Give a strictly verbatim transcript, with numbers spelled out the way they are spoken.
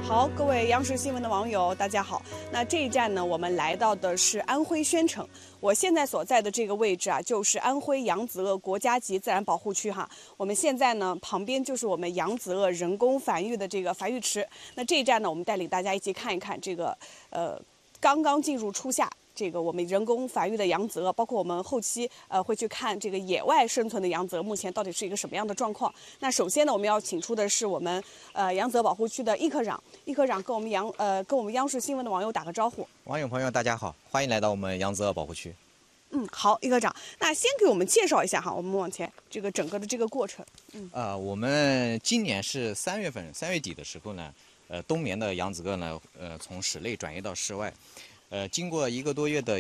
好，各位央视新闻的网友，大家好。那这一站呢，我们来到的是安徽宣城。我现在所在的这个位置啊，就是安徽扬子鳄国家级自然保护区哈。我们现在呢，旁边就是我们扬子鳄人工繁育的这个繁育池。那这一站呢，我们带领大家一起看一看这个呃刚刚进入初夏。这个我们人工繁育的扬子鳄，包括我们后期呃会去看这个野外生存的扬子鳄，目前到底是一个什么样的状况？那首先呢，我们要请出的是我们呃扬子鳄保护区的易科长，易科长跟我们扬呃跟我们央视新闻的网友打个招呼。 网友朋友大家好，欢迎来到我们扬子鳄保护区。 嗯，好，易科长，那先给我们介绍一下哈，我们往前这个整个的这个过程。嗯， 呃，我们今年是三月份三月底的时候呢，呃，冬眠的扬子鳄呢，呃，从室内转移到室外。呃，经过一个多月的